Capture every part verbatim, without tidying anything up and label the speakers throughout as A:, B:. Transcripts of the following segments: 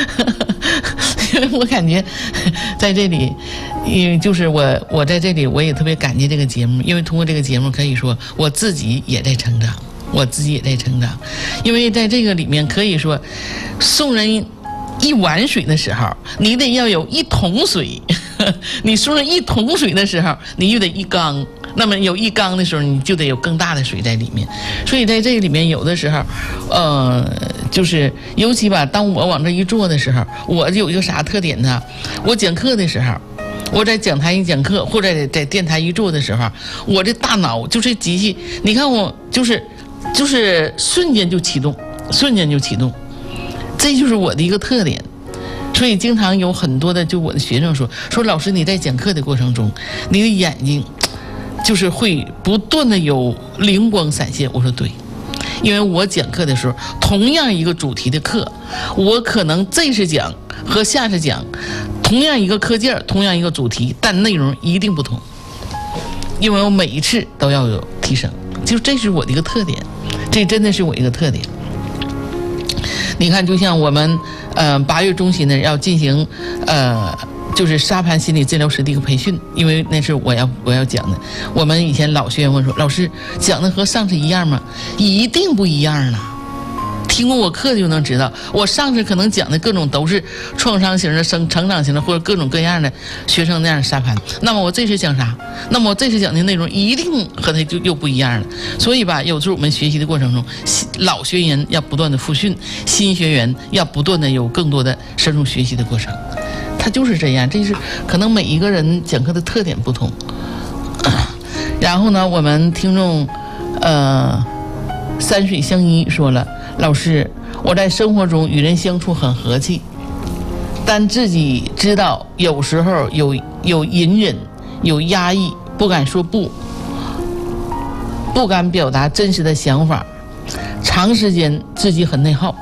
A: 因为我感觉在这里，因为就是我我在这里我也特别感激这个节目，因为通过这个节目可以说我自己也在成长，我自己也在成长，因为在这个里面可以说送人一碗水的时候，你得要有一桶水；你送人一桶水的时候，你又得一缸。那么有一缸的时候，你就得有更大的水在里面。所以在这个里面，有的时候，呃，就是尤其吧，当我往这一坐的时候，我有一个啥特点呢？我讲课的时候，我在讲台一讲课，或者在电台一坐的时候，我这大脑就是机器，你看我就是就是瞬间就启动，瞬间就启动，这就是我的一个特点。所以经常有很多的就我的学生说说老师，你在讲课的过程中，你的眼睛就是会不断的有灵光闪现。我说对，因为我讲课的时候，同样一个主题的课，我可能这次讲和下次讲同样一个课件，同样一个主题，但内容一定不同，因为我每一次都要有提升，就这是我的一个特点，这真的是我一个特点。你看，就像我们呃八月中旬呢要进行呃就是沙盘心理治疗师的一个培训，因为那是我要我要讲的。我们以前老学员问说，老师讲的和上次一样吗？一定不一样啊！听过我课就能知道，我上次可能讲的各种都是创伤型的、生成长型的，或者各种各样的学生那样的沙盘。那么我这次讲啥？那么我这次讲的内容一定和他就又不一样了。所以吧，有时候我们学习的过程中，老学员要不断的复训，新学员要不断的有更多的深入学习的过程。他就是这样，这是可能每一个人讲课的特点不同。然后呢，我们听众呃山水相依说了，老师，我在生活中与人相处很和气，但自己知道有时候有有隐忍，有压抑，不敢说不，不敢表达真实的想法，长时间自己很内耗。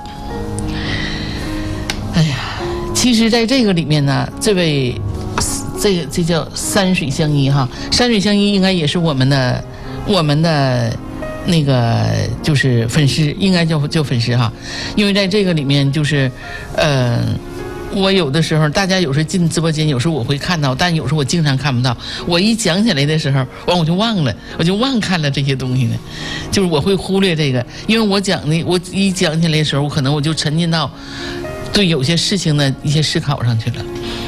A: 哎呀，其实在这个里面呢，这位这个这叫山水相依哈，山水相依应该也是我们的我们的那个就是粉丝，应该叫叫粉丝哈，因为在这个里面就是呃我有的时候大家有时候进直播间，有时候我会看到，但有时候我经常看不到。我一讲起来的时候，完我就忘了，我就忘看了这些东西呢，就是我会忽略这个，因为我讲的，我一讲起来的时候，我可能我就沉浸到对有些事情的一些思考上去了。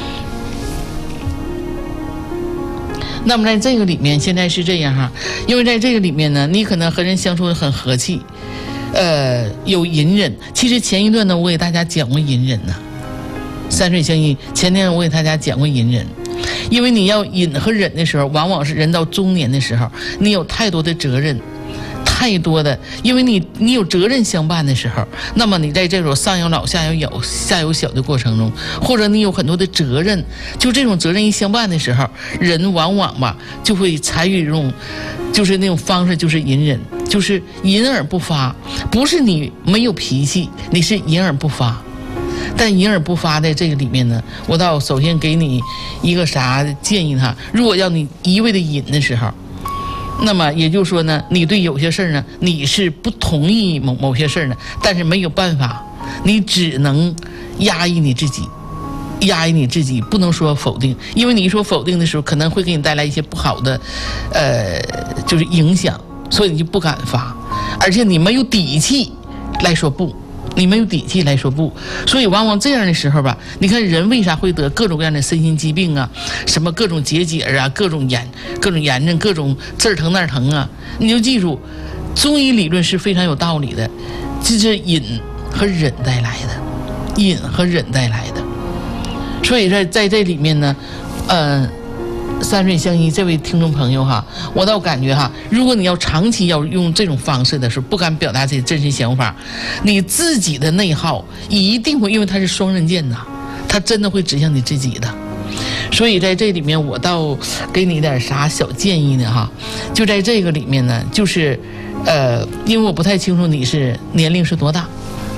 A: 那么在这个里面，现在是这样哈，因为在这个里面呢，你可能和人相处很和气，呃，有隐忍。其实前一段呢，我给大家讲过隐忍呢。山水相依，前天我给大家讲过隐忍，因为你要隐和忍的时候，往往是人到中年的时候，你有太多的责任，太多的，因为你你有责任相伴的时候，那么你在这种上有老下有有下有小的过程中，或者你有很多的责任，就这种责任一相伴的时候，人往往吧就会采取这种就是那种方式，就是隐忍，就是隐而不发，不是你没有脾气，你是隐而不发。但隐而不发的这个里面呢，我倒首先给你一个啥建议哈，如果要你一味的隐的时候，那么也就是说呢，你对有些事儿呢，你是不同意某某些事儿呢，但是没有办法，你只能压抑你自己，压抑你自己，不能说否定，因为你一说否定的时候，可能会给你带来一些不好的，呃，就是影响，所以你就不敢发，而且你没有底气来说不。你没有底气来说不，所以往往这样的时候吧，你看人为啥会得各种各样的身心疾病啊，什么各种结节啊，各种炎各种炎症，各种这儿疼那儿疼啊，你就记住，中医理论是非常有道理的，这是隐和忍带来的，隐和忍带来的。所以在在这里面呢，呃山水相依这位听众朋友哈，我倒感觉哈，如果你要长期要用这种方式的时候，不敢表达自己真实想法，你自己的内耗一定会，因为它是双刃剑呐，它真的会指向你自己的。所以在这里面，我倒给你点啥小建议呢哈，就在这个里面呢，就是呃，因为我不太清楚你是年龄是多大。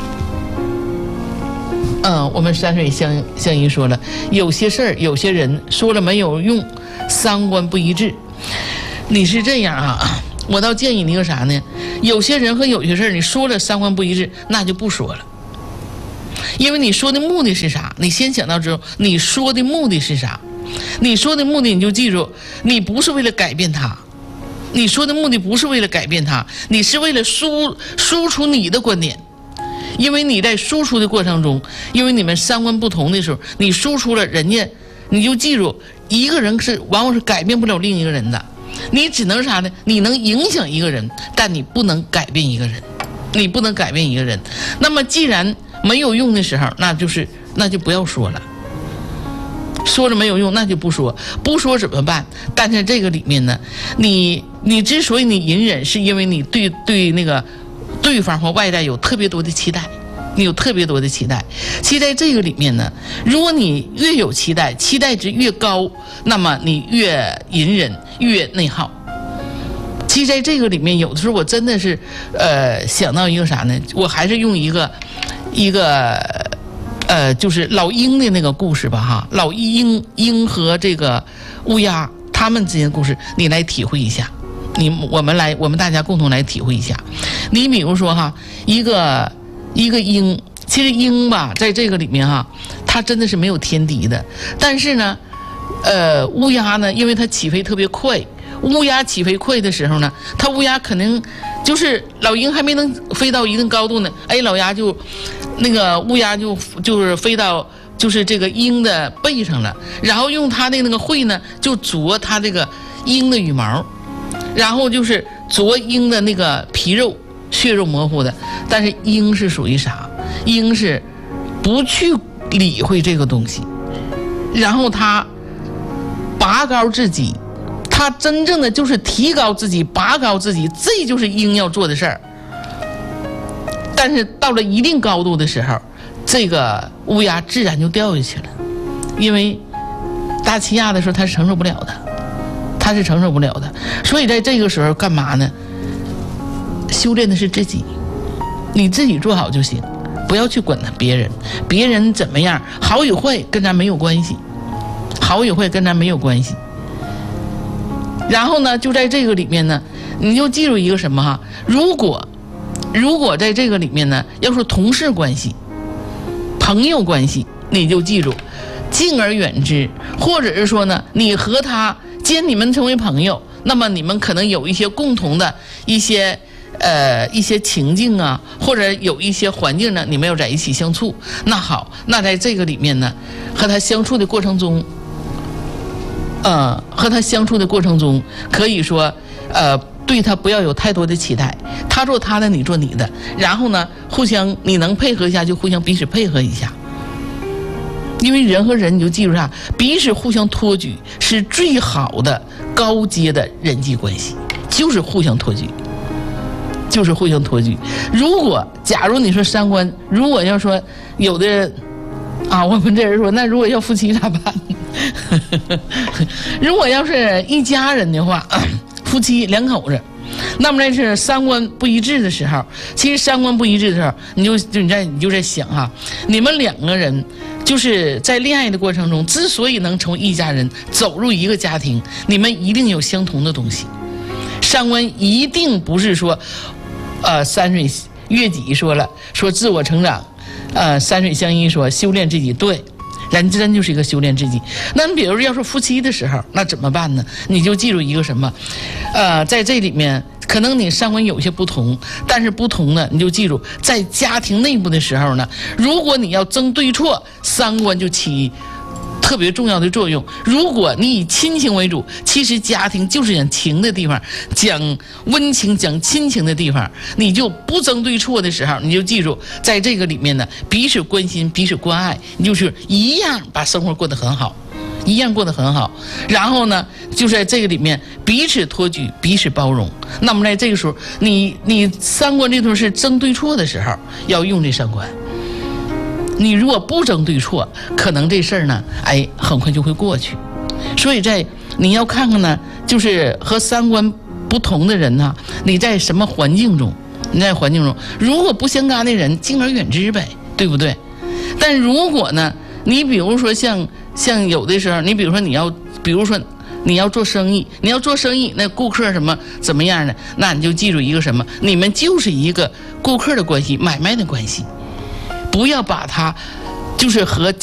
A: 嗯，我们山水相相依说了，有些事儿，有些人说了没有用，三观不一致。你是这样啊，我倒建议你个啥呢？有些人和有些事儿，你说了三观不一致，那就不说了。 因为你说的目的是啥？你先想到之后，你说的目的是啥？你说的目的你就记住，你不是为了改变他，你说的目的不是为了改变他，你是为了输输出你的观点。因为你在输出的过程中，因为你们三观不同的时候，你输出了人家，你就记住，一个人是往往是改变不了另一个人的，你只能啥呢？你能影响一个人，但你不能改变一个人，你不能改变一个人。那么既然没有用的时候，那就是那就不要说了，说了没有用，那就不说，不说怎么办？但是这个里面呢，你你之所以你隐忍，是因为你对对那个对方或外在有特别多的期待，你有特别多的期待。期待这个里面呢，如果你越有期待，期待值越高，那么你越隐忍，越内耗。其实在这个里面，有的时候我真的是，呃，想到一个啥呢？我还是用一个一个，呃，就是老鹰的那个故事吧，哈，老鹰鹰和这个乌鸦他们之间的故事，你来体会一下。你我们来，我们大家共同来体会一下。你比如说哈，一个一个鹰，其实鹰吧，在这个里面哈，它真的是没有天敌的。但是呢，呃，乌鸦呢，因为它起飞特别快，乌鸦起飞快的时候呢，它乌鸦可能就是老鹰还没能飞到一定高度呢，哎，老鸦就那个乌鸦就就是飞到就是这个鹰的背上了，然后用它的那个喙呢，就啄它这个鹰的羽毛。然后就是啄鹰的那个皮肉，血肉模糊的。但是鹰是属于啥？鹰是不去理会这个东西，然后他拔高自己，他真正的就是提高自己，拔高自己，这就是鹰要做的事儿。但是到了一定高度的时候，这个乌鸦自然就掉下去了，因为大气压的时候它是承受不了的。他是承受不了的，所以在这个时候干嘛呢？修炼的是自己，你自己做好就行，不要去管别人，别人怎么样，好与坏跟咱没有关系，好与坏跟咱没有关系。然后呢，就在这个里面呢，你就记住一个什么哈？如果如果在这个里面呢，要说同事关系、朋友关系，你就记住，敬而远之，或者是说呢，你和他。既然你们成为朋友，那么你们可能有一些共同的一些呃一些情境啊，或者有一些环境呢，你们要在一起相处。那好，那在这个里面呢，和他相处的过程中，呃，和他相处的过程中，可以说呃对他不要有太多的期待，他做他的，你做你的，然后呢，互相你能配合一下就互相彼此配合一下。因为人和人，你就记住啥，彼此互相托举是最好的高阶的人际关系，就是互相托举，就是互相托举。如果假如你说三观，如果要说有的人啊，我们这人说，那如果要夫妻咋办？如果要是一家人的话，夫妻两口子，那么这是三观不一致的时候，其实三观不一致的时候，你就就你在你就在想哈，你们两个人。就是在恋爱的过程中，之所以能成为一家人，走入一个家庭，你们一定有相同的东西。三观一定不是说，呃，山水月己说了，说自我成长，呃，山水相依说修炼自己，对，人真就是一个修炼自己。那你比如要是夫妻的时候，那怎么办呢？你就记住一个什么，呃，在这里面。可能你三观有些不同，但是不同呢，你就记住，在家庭内部的时候呢，如果你要争对错，三观就起特别重要的作用。如果你以亲情为主，其实家庭就是讲情的地方，讲温情、讲亲情的地方，你就不争对错的时候，你就记住，在这个里面呢，彼此关心、彼此关爱，你就是一样把生活过得很好。一样过得很好，然后呢，就在这个里面彼此托举，彼此包容。那么在这个时候，你你三观这头是争对错的时候，要用这三观。你如果不争对错，可能这事儿呢，哎，很快就会过去。所以在你要看看呢，就是和三观不同的人呢，你在什么环境中，你在环境中，如果不相干的人，敬而远之呗，对不对？但如果呢，你比如说像。像有的时候，你比如说你要，比如说你要做生意，你要做生意，那顾客什么怎么样呢？那你就记住一个什么，你们就是一个顾客的关系，买卖的关系， 不要把它就是和